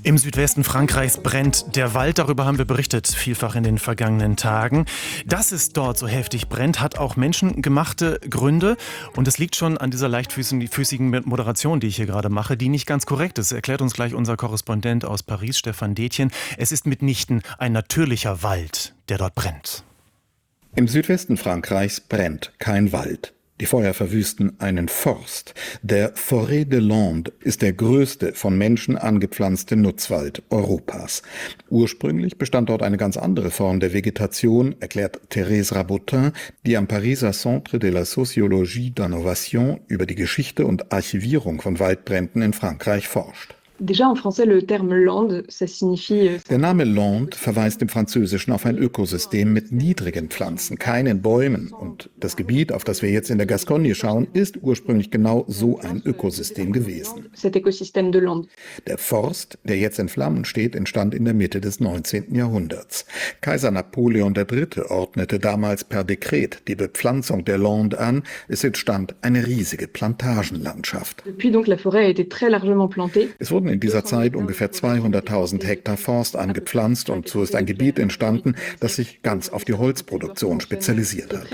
Im Südwesten Frankreichs brennt der Wald. Darüber haben wir berichtet, vielfach in den vergangenen Tagen. Dass es dort so heftig brennt, hat auch menschengemachte Gründe. Und es liegt schon an dieser leichtfüßigen Moderation, die ich hier gerade mache, die nicht ganz korrekt ist. Erklärt uns gleich unser Korrespondent aus Paris, Stefan Detjen. Es ist mitnichten ein natürlicher Wald, der dort brennt. Im Südwesten Frankreichs brennt kein Wald. Die Feuer verwüsten einen Forst. Der Forêt des Landes ist der größte von Menschen angepflanzte Nutzwald Europas. Ursprünglich bestand dort eine ganz andere Form der Vegetation, erklärt Thérèse Rabotin, die am Pariser Centre de la Sociologie d'Innovation über die Geschichte und Archivierung von Waldbränden in Frankreich forscht. Déjà en français, le terme lande, ça signifie... Der Name Lande verweist im Französischen auf ein Ökosystem mit niedrigen Pflanzen, keinen Bäumen. Und das Gebiet, auf das wir jetzt in der Gascogne schauen, ist ursprünglich genau so ein Ökosystem gewesen. Cet écosystème de lande. Der Forst, der jetzt in Flammen steht, entstand in der Mitte des 19. Jahrhunderts. Kaiser Napoleon III. Ordnete damals per Dekret die Bepflanzung der Lande an. Es entstand eine riesige Plantagenlandschaft. Depuis donc la forêt a été très largement plantée. Es wurden in dieser Zeit ungefähr 200.000 Hektar Forst angepflanzt und so ist ein Gebiet entstanden, das sich ganz auf die Holzproduktion spezialisiert hat.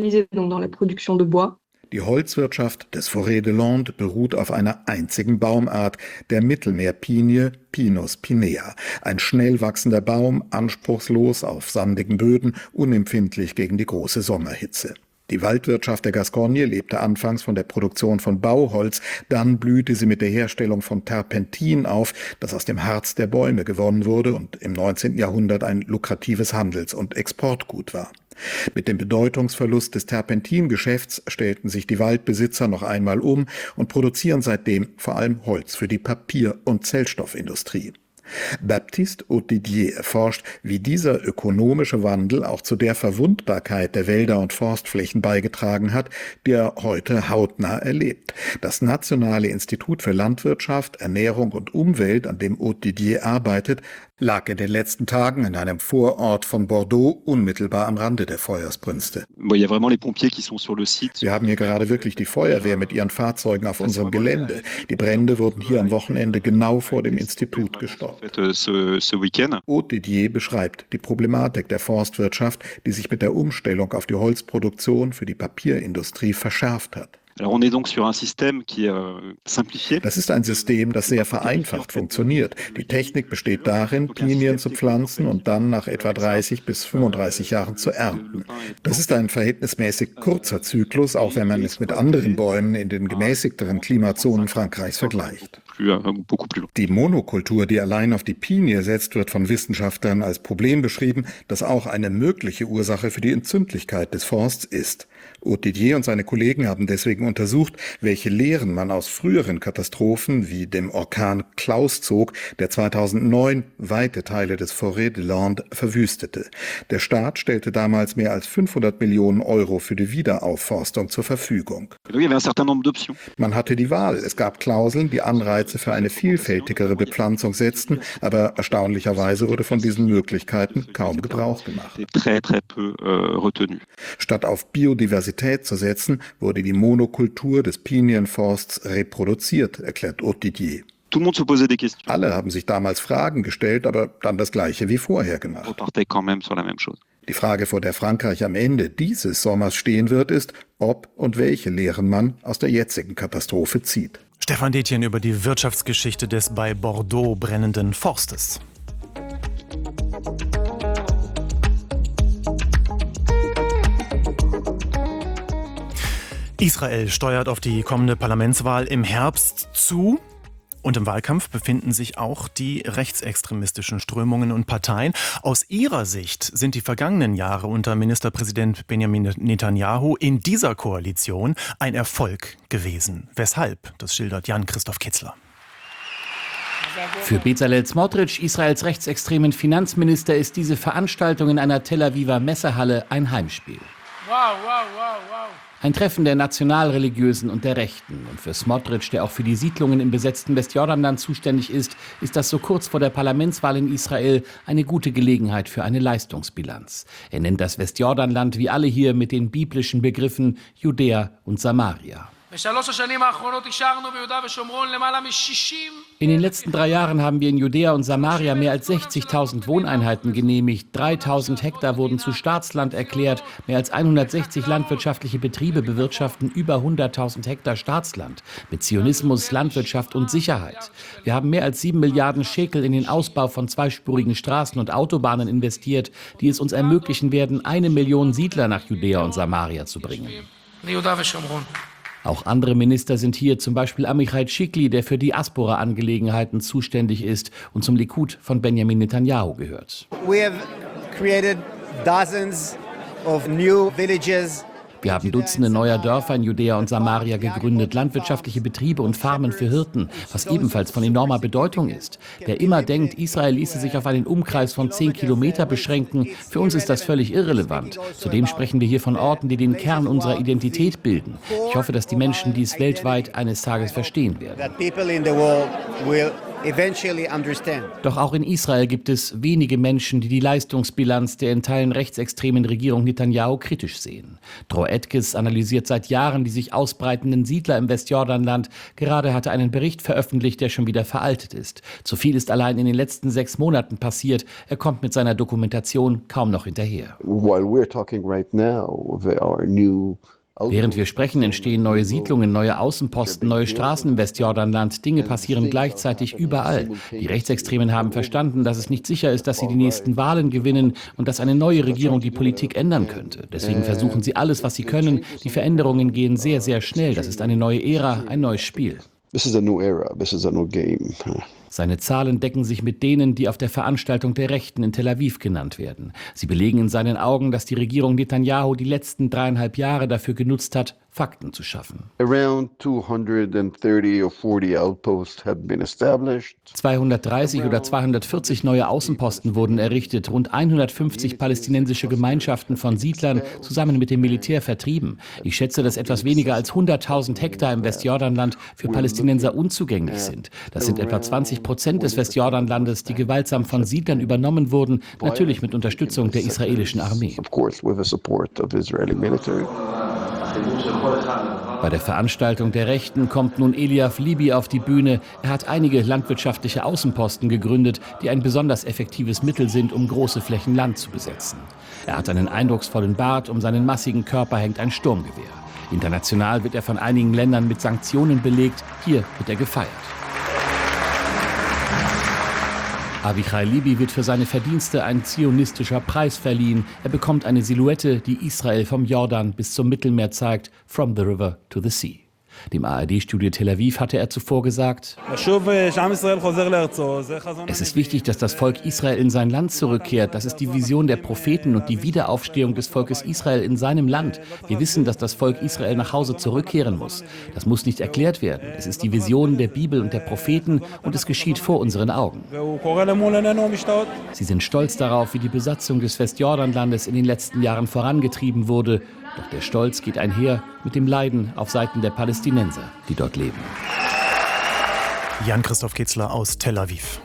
Die Holzwirtschaft des Forêt des Landes beruht auf einer einzigen Baumart, der Mittelmeerpinie, Pinus pinea. Ein schnell wachsender Baum, anspruchslos auf sandigen Böden, unempfindlich gegen die große Sommerhitze. Die Waldwirtschaft der Gascogne lebte anfangs von der Produktion von Bauholz, dann blühte sie mit der Herstellung von Terpentin auf, das aus dem Harz der Bäume gewonnen wurde und im 19. Jahrhundert ein lukratives Handels- und Exportgut war. Mit dem Bedeutungsverlust des Terpentingeschäfts stellten sich die Waldbesitzer noch einmal um und produzieren seitdem vor allem Holz für die Papier- und Zellstoffindustrie. Baptiste Autidier erforscht, wie dieser ökonomische Wandel auch zu der Verwundbarkeit der Wälder und Forstflächen beigetragen hat, die er heute hautnah erlebt. Das Nationale Institut für Landwirtschaft, Ernährung und Umwelt, an dem Autidier arbeitet, lag in den letzten Tagen in einem Vorort von Bordeaux unmittelbar am Rande der Feuersbrünste. Wir haben hier gerade wirklich die Feuerwehr mit ihren Fahrzeugen auf unserem Gelände. Die Brände wurden hier am Wochenende genau vor dem Institut gestoppt. Autidier beschreibt die Problematik der Forstwirtschaft, die sich mit der Umstellung auf die Holzproduktion für die Papierindustrie verschärft hat. Das ist ein System, das sehr vereinfacht funktioniert. Die Technik besteht darin, Pinien zu pflanzen und dann nach etwa 30 bis 35 Jahren zu ernten. Das ist ein verhältnismäßig kurzer Zyklus, auch wenn man es mit anderen Bäumen in den gemäßigteren Klimazonen Frankreichs vergleicht. Die Monokultur, die allein auf die Pinie setzt, wird von Wissenschaftlern als Problem beschrieben, das auch eine mögliche Ursache für die Entzündlichkeit des Forsts ist. Autidier und seine Kollegen haben deswegen untersucht, welche Lehren man aus früheren Katastrophen wie dem Orkan Klaus zog, der 2009 weite Teile des Forêt des Landes verwüstete. Der Staat stellte damals mehr als 500 Millionen Euro für die Wiederaufforstung zur Verfügung. Man hatte die Wahl. Es gab Klauseln, die Anreize für eine vielfältigere Bepflanzung setzten, aber erstaunlicherweise wurde von diesen Möglichkeiten kaum Gebrauch gemacht. Statt auf Biodiversität zu setzen, wurde die Monokultur des Pinienforsts reproduziert, erklärt Autidier. Alle haben sich damals Fragen gestellt, aber dann das Gleiche wie vorher gemacht. Die Frage, vor der Frankreich am Ende dieses Sommers stehen wird, ist, ob und welche Lehren man aus der jetzigen Katastrophe zieht. Stefan Detjen über die Wirtschaftsgeschichte des bei Bordeaux brennenden Forstes. Israel steuert auf die kommende Parlamentswahl im Herbst zu. Und im Wahlkampf befinden sich auch die rechtsextremistischen Strömungen und Parteien. Aus ihrer Sicht sind die vergangenen Jahre unter Ministerpräsident Benjamin Netanyahu in dieser Koalition ein Erfolg gewesen. Weshalb? Das schildert Jan-Christoph Kitzler. Für Bezalel Smotrich, Israels rechtsextremen Finanzminister, ist diese Veranstaltung in einer Tel Aviver Messehalle ein Heimspiel. Ein Treffen der Nationalreligiösen und der Rechten. Und für Smotrich, der auch für die Siedlungen im besetzten Westjordanland zuständig ist das so kurz vor der Parlamentswahl in Israel eine gute Gelegenheit für eine Leistungsbilanz. Er nennt das Westjordanland wie alle hier mit den biblischen Begriffen Judäa und Samaria. In den letzten 3 Jahren haben wir in Judäa und Samaria mehr als 60.000 Wohneinheiten genehmigt. 3.000 Hektar wurden zu Staatsland erklärt. Mehr als 160 landwirtschaftliche Betriebe bewirtschaften über 100.000 Hektar Staatsland. Mit Zionismus, Landwirtschaft und Sicherheit. Wir haben mehr als 7 Milliarden Schekel in den Ausbau von zweispurigen Straßen und Autobahnen investiert, die es uns ermöglichen werden, 1 Million Siedler nach Judäa und Samaria zu bringen. Auch andere Minister sind hier, zum Beispiel Amichai Shikli, der für Diaspora-Angelegenheiten zuständig ist und zum Likud von Benjamin Netanyahu gehört. We have created dozens of new villages. Wir haben Dutzende neuer Dörfer in Judäa und Samaria gegründet, landwirtschaftliche Betriebe und Farmen für Hirten, was ebenfalls von enormer Bedeutung ist. Wer immer denkt, Israel ließe sich auf einen Umkreis von 10 Kilometer beschränken, für uns ist das völlig irrelevant. Zudem sprechen wir hier von Orten, die den Kern unserer Identität bilden. Ich hoffe, dass die Menschen dies weltweit eines Tages verstehen werden. Doch auch in Israel gibt es wenige Menschen, die die Leistungsbilanz der in Teilen rechtsextremen Regierung Netanyahu kritisch sehen. Dror Etkes analysiert seit Jahren die sich ausbreitenden Siedler im Westjordanland. Gerade hat er einen Bericht veröffentlicht, der schon wieder veraltet ist. Zu viel ist allein in den letzten 6 Monaten passiert. Er kommt mit seiner Dokumentation kaum noch hinterher. Während wir sprechen, entstehen neue Siedlungen, neue Außenposten, neue Straßen im Westjordanland. Dinge passieren gleichzeitig überall. Die Rechtsextremen haben verstanden, dass es nicht sicher ist, dass sie die nächsten Wahlen gewinnen und dass eine neue Regierung die Politik ändern könnte. Deswegen versuchen sie alles, was sie können. Die Veränderungen gehen sehr, sehr schnell. Das ist eine neue Ära, ein neues Spiel. This is a new era. This is a new game. Seine Zahlen decken sich mit denen, die auf der Veranstaltung der Rechten in Tel Aviv genannt werden. Sie belegen in seinen Augen, dass die Regierung Netanyahu die letzten 3,5 Jahre dafür genutzt hat, Fakten zu schaffen. Around 230 or 40 outposts have been established. 230 oder 240 neue Außenposten wurden errichtet, rund 150 palästinensische Gemeinschaften von Siedlern zusammen mit dem Militär vertrieben. Ich schätze, dass etwas weniger als 100.000 Hektar im Westjordanland für Palästinenser unzugänglich sind. Das sind etwa 20% des Westjordanlandes, die gewaltsam von Siedlern übernommen wurden, natürlich mit Unterstützung der israelischen Armee. Of course, with the support of the Israeli military. Bei der Veranstaltung der Rechten kommt nun Eliav Libi auf die Bühne. Er hat einige landwirtschaftliche Außenposten gegründet, die ein besonders effektives Mittel sind, um große Flächen Land zu besetzen. Er hat einen eindrucksvollen Bart, um seinen massigen Körper hängt ein Sturmgewehr. International wird er von einigen Ländern mit Sanktionen belegt. Hier wird er gefeiert. Avichai Libi wird für seine Verdienste ein zionistischer Preis verliehen. Er bekommt eine Silhouette, die Israel vom Jordan bis zum Mittelmeer zeigt, from the river to the sea. Dem ARD-Studio Tel Aviv hatte er zuvor gesagt: Es ist wichtig, dass das Volk Israel in sein Land zurückkehrt. Das ist die Vision der Propheten und die Wiederaufstehung des Volkes Israel in seinem Land. Wir wissen, dass das Volk Israel nach Hause zurückkehren muss. Das muss nicht erklärt werden. Es ist die Vision der Bibel und der Propheten und es geschieht vor unseren Augen. Sie sind stolz darauf, wie die Besatzung des Westjordanlandes in den letzten Jahren vorangetrieben wurde. Doch der Stolz geht einher mit dem Leiden auf Seiten der Palästinenser, die dort leben. Jan-Christoph Kitzler aus Tel Aviv.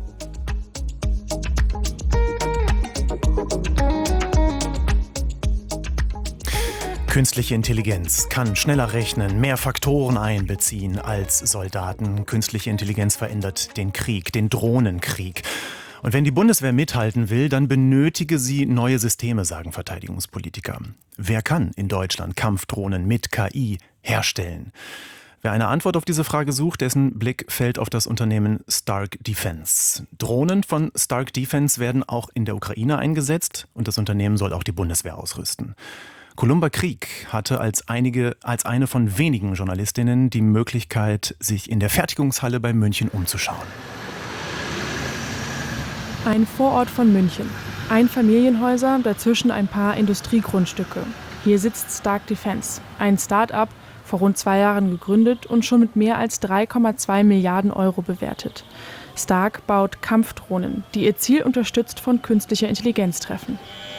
Künstliche Intelligenz kann schneller rechnen, mehr Faktoren einbeziehen als Soldaten. Künstliche Intelligenz verändert den Krieg, den Drohnenkrieg. Und wenn die Bundeswehr mithalten will, dann benötige sie neue Systeme, sagen Verteidigungspolitiker. Wer kann in Deutschland Kampfdrohnen mit KI herstellen? Wer eine Antwort auf diese Frage sucht, dessen Blick fällt auf das Unternehmen Stark Defense. Drohnen von Stark Defense werden auch in der Ukraine eingesetzt und das Unternehmen soll auch die Bundeswehr ausrüsten. Columba Krieg hatte als eine von wenigen Journalistinnen die Möglichkeit, sich in der Fertigungshalle bei München umzuschauen. Ein Vorort von München. Einfamilienhäuser, dazwischen ein paar Industriegrundstücke. Hier sitzt Stark Defense, ein Start-up, vor rund 2 Jahren gegründet und schon mit mehr als 3,2 Milliarden Euro bewertet. Stark baut Kampfdrohnen, die ihr Ziel unterstützt von künstlicher Intelligenz treffen.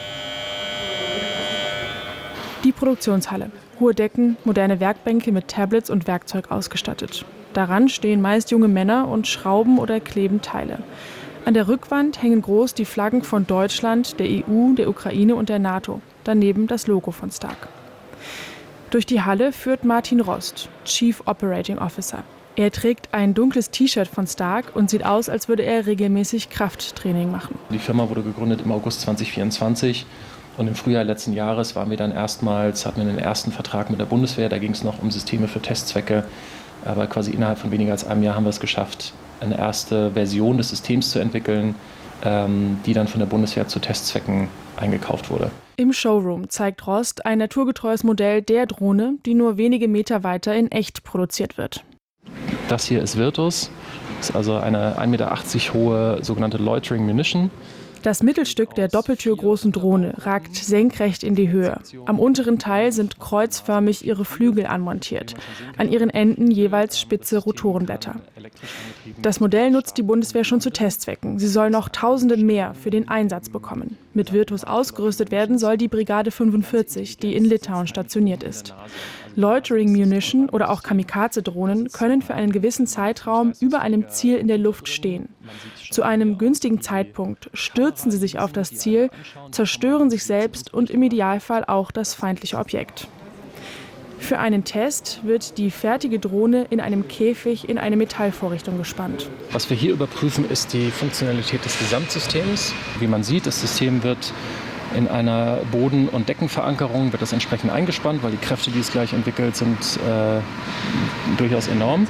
Die Produktionshalle. Hohe Decken, moderne Werkbänke mit Tablets und Werkzeug ausgestattet. Daran stehen meist junge Männer und schrauben oder kleben Teile. An der Rückwand hängen groß die Flaggen von Deutschland, der EU, der Ukraine und der NATO. Daneben das Logo von Stark. Durch die Halle führt Martin Rost, Chief Operating Officer. Er trägt ein dunkles T-Shirt von Stark und sieht aus, als würde er regelmäßig Krafttraining machen. Die Firma wurde gegründet im August 2024 und im Frühjahr letzten Jahres hatten wir den ersten Vertrag mit der Bundeswehr. Da ging es noch um Systeme für Testzwecke. Aber quasi innerhalb von weniger als einem Jahr haben wir es geschafft, eine erste Version des Systems zu entwickeln, die dann von der Bundeswehr zu Testzwecken eingekauft wurde. Im Showroom zeigt Rost ein naturgetreues Modell der Drohne, die nur wenige Meter weiter in echt produziert wird. Das hier ist Virtus, das ist also eine 1,80 Meter hohe sogenannte Loitering Munition. Das Mittelstück der doppeltürgroßen Drohne ragt senkrecht in die Höhe. Am unteren Teil sind kreuzförmig ihre Flügel anmontiert. An ihren Enden jeweils spitze Rotorenblätter. Das Modell nutzt die Bundeswehr schon zu Testzwecken. Sie soll noch Tausende mehr für den Einsatz bekommen. Mit Virtus ausgerüstet werden soll die Brigade 45, die in Litauen stationiert ist. Loitering Munition oder auch Kamikaze-Drohnen können für einen gewissen Zeitraum über einem Ziel in der Luft stehen. Zu einem günstigen Zeitpunkt stürzen sie sich auf das Ziel, zerstören sich selbst und im Idealfall auch das feindliche Objekt. Für einen Test wird die fertige Drohne in einem Käfig in eine Metallvorrichtung gespannt. Was wir hier überprüfen, ist die Funktionalität des Gesamtsystems. Wie man sieht, das System wird in einer Boden- und Deckenverankerung wird das entsprechend eingespannt, weil die Kräfte, die es gleich entwickelt, sind durchaus enorm.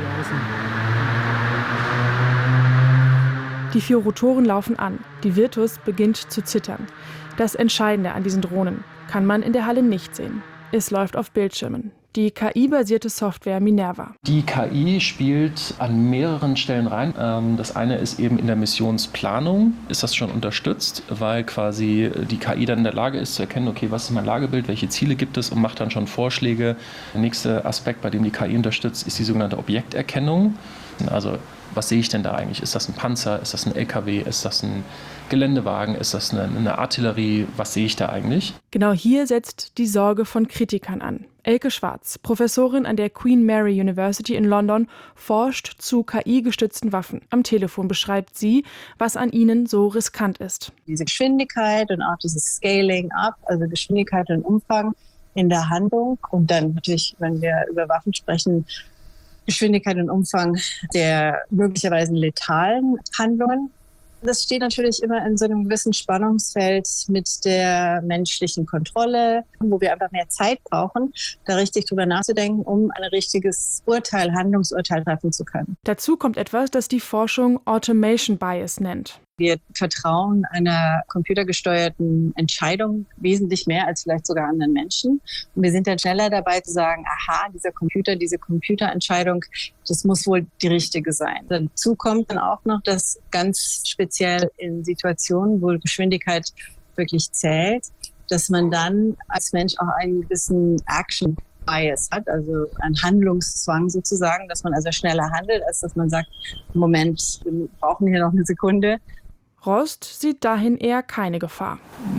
Die 4 Rotoren laufen an. Die Virtus beginnt zu zittern. Das Entscheidende an diesen Drohnen kann man in der Halle nicht sehen. Es läuft auf Bildschirmen. Die KI-basierte Software Minerva. Die KI spielt an mehreren Stellen rein. Das eine ist eben in der Missionsplanung, ist das schon unterstützt, weil quasi die KI dann in der Lage ist zu erkennen, okay, was ist mein Lagebild, welche Ziele gibt es und macht dann schon Vorschläge. Der nächste Aspekt, bei dem die KI unterstützt, ist die sogenannte Objekterkennung. Also was sehe ich denn da eigentlich? Ist das ein Panzer? Ist das ein LKW? Ist das ein Geländewagen? Ist das eine Artillerie? Was sehe ich da eigentlich? Genau hier setzt die Sorge von Kritikern an. Elke Schwarz, Professorin an der Queen Mary University in London, forscht zu KI-gestützten Waffen. Am Telefon beschreibt sie, was an ihnen so riskant ist. Diese Geschwindigkeit und auch dieses Scaling up, also Geschwindigkeit und Umfang in der Handlung. Und dann natürlich, wenn wir über Waffen sprechen, Geschwindigkeit und Umfang der möglicherweise letalen Handlungen. Das steht natürlich immer in so einem gewissen Spannungsfeld mit der menschlichen Kontrolle, wo wir einfach mehr Zeit brauchen, da richtig drüber nachzudenken, um ein richtiges Handlungsurteil treffen zu können. Dazu kommt etwas, das die Forschung Automation Bias nennt. Wir vertrauen einer computergesteuerten Entscheidung wesentlich mehr als vielleicht sogar anderen Menschen. Und wir sind dann schneller dabei zu sagen, aha, diese Computerentscheidung, das muss wohl die richtige sein. Dazu kommt dann auch noch, dass ganz speziell in Situationen, wo Geschwindigkeit wirklich zählt, dass man dann als Mensch auch einen gewissen Action Bias hat, also einen Handlungszwang sozusagen, dass man also schneller handelt, als dass man sagt, Moment, wir brauchen hier noch eine Sekunde. Rost sieht dahin eher keine Gefahr.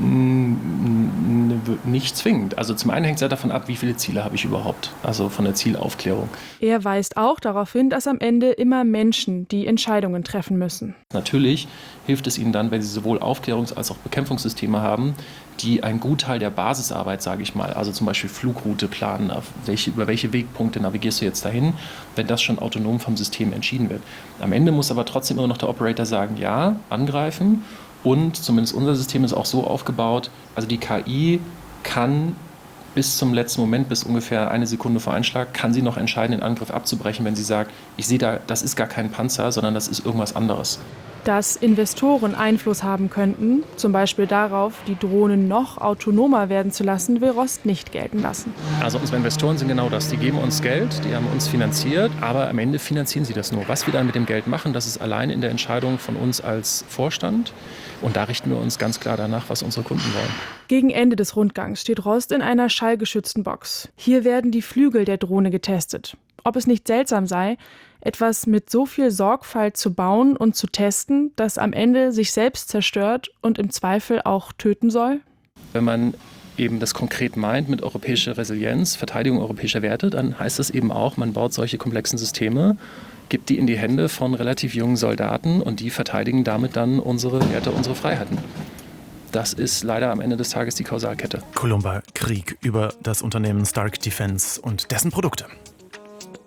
Nicht zwingend. Also zum einen hängt es ja davon ab, wie viele Ziele habe ich überhaupt, also von der Zielaufklärung. Er weist auch darauf hin, dass am Ende immer Menschen die Entscheidungen treffen müssen. Natürlich hilft es ihnen dann, wenn sie sowohl Aufklärungs- als auch Bekämpfungssysteme haben, die einen Gutteil der Basisarbeit, sage ich mal, also zum Beispiel Flugroute planen, über welche Wegpunkte navigierst du jetzt dahin, wenn das schon autonom vom System entschieden wird. Am Ende muss aber trotzdem immer noch der Operator sagen, ja, angreifen, und zumindest unser System ist auch so aufgebaut, also die KI kann bis zum letzten Moment, bis ungefähr eine Sekunde vor Einschlag, kann sie noch entscheiden, den Angriff abzubrechen, wenn sie sagt, ich sehe da, das ist gar kein Panzer, sondern das ist irgendwas anderes. Dass Investoren Einfluss haben könnten, zum Beispiel darauf, die Drohnen noch autonomer werden zu lassen, will Rost nicht gelten lassen. Also unsere Investoren sind genau das. Die geben uns Geld, die haben uns finanziert, aber am Ende finanzieren sie das nur. Was wir dann mit dem Geld machen, das ist allein in der Entscheidung von uns als Vorstand. Und da richten wir uns ganz klar danach, was unsere Kunden wollen. Gegen Ende des Rundgangs steht Rost in einer schallgeschützten Box. Hier werden die Flügel der Drohne getestet. Ob es nicht seltsam sei, etwas mit so viel Sorgfalt zu bauen und zu testen, das am Ende sich selbst zerstört und im Zweifel auch töten soll? Wenn man eben das konkret meint mit europäischer Resilienz, Verteidigung europäischer Werte, dann heißt das eben auch, man baut solche komplexen Systeme, gibt die in die Hände von relativ jungen Soldaten und die verteidigen damit dann unsere Werte, unsere Freiheiten. Das ist leider am Ende des Tages die Kausalkette. Columba Krieg über das Unternehmen Stark Defence und dessen Produkte.